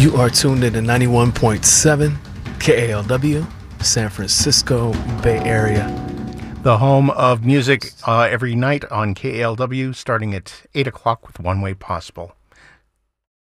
You are tuned in to 91.7 KALW, San Francisco Bay Area. The home of music every night on KALW, starting at 8 o'clock with One Way Possible.